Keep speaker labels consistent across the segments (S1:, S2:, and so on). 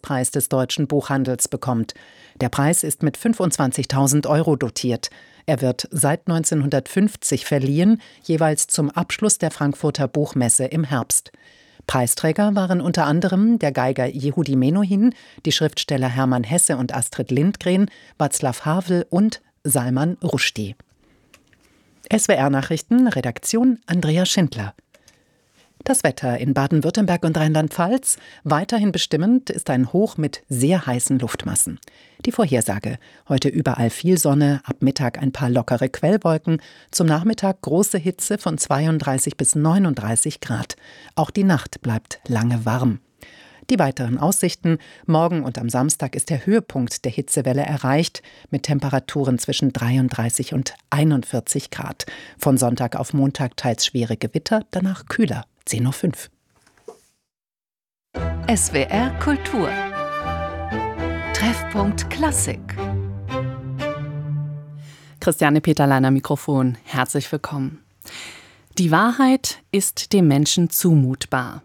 S1: Nobelpreis des deutschen Buchhandels bekommt. Der Preis ist mit 25.000 € dotiert. Er wird seit 1950 verliehen, jeweils zum Abschluss der Frankfurter Buchmesse im Herbst. Preisträger waren unter anderem der Geiger Yehudi Menuhin, die Schriftsteller Hermann Hesse und Astrid Lindgren, Václav Havel und Salman Rushdie. SWR-Nachrichten, Redaktion Andrea Schindler. Das Wetter in Baden-Württemberg und Rheinland-Pfalz. Weiterhin bestimmend ist ein Hoch mit sehr heißen Luftmassen. Die Vorhersage: Heute überall viel Sonne, ab Mittag ein paar lockere Quellwolken, zum Nachmittag große Hitze von 32 bis 39 Grad. Auch die Nacht bleibt lange warm. Die weiteren Aussichten: Morgen und am Samstag ist der Höhepunkt der Hitzewelle erreicht, mit Temperaturen zwischen 33 und 41 Grad. Von Sonntag auf Montag teils schwere Gewitter, danach kühler. 10.05
S2: Uhr. SWR Kultur. Treffpunkt Klassik.
S3: Christiane Peterlein am Mikrofon. Herzlich willkommen. Die Wahrheit ist dem Menschen zumutbar.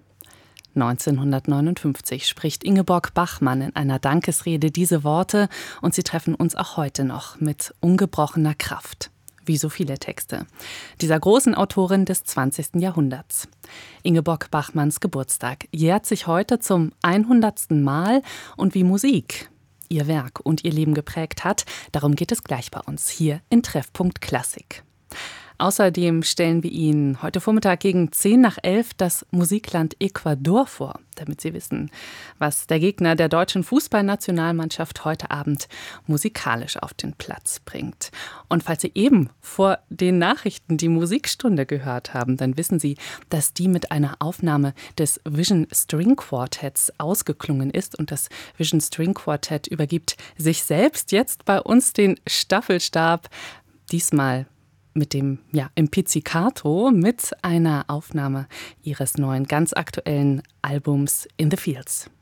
S3: 1959 spricht Ingeborg Bachmann in einer Dankesrede diese Worte und sie treffen uns auch heute noch mit ungebrochener Kraft. Wie so viele Texte dieser großen Autorin des 20. Jahrhunderts. Ingeborg Bachmanns Geburtstag jährt sich heute zum 100. Mal und wie Musik ihr Werk und ihr Leben geprägt hat, darum geht es gleich bei uns hier in Treffpunkt Klassik. Außerdem stellen wir Ihnen heute Vormittag gegen 10 nach 11 das Musikland Ecuador vor, damit Sie wissen, was der Gegner der deutschen Fußballnationalmannschaft heute Abend musikalisch auf den Platz bringt. Und falls Sie eben vor den Nachrichten die Musikstunde gehört haben, dann wissen Sie, dass die mit einer Aufnahme des Vision String Quartetts ausgeklungen ist. Und das Vision String Quartett übergibt sich selbst jetzt bei uns den Staffelstab, diesmal mit dem im Pizzicato, mit einer Aufnahme ihres neuen, ganz aktuellen Albums In the Fields.